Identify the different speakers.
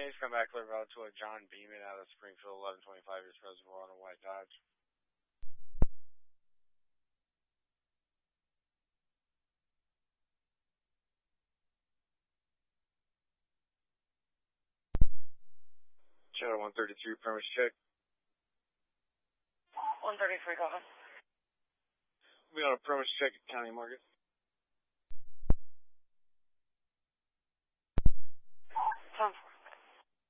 Speaker 1: planes, come back clear route to a John Beeman out of Springfield, 1125 East Reservoir on a white Dodge. Shadow 132, premise check.
Speaker 2: 133, copy.
Speaker 1: We'll be on a premise check at County Market.
Speaker 2: Time for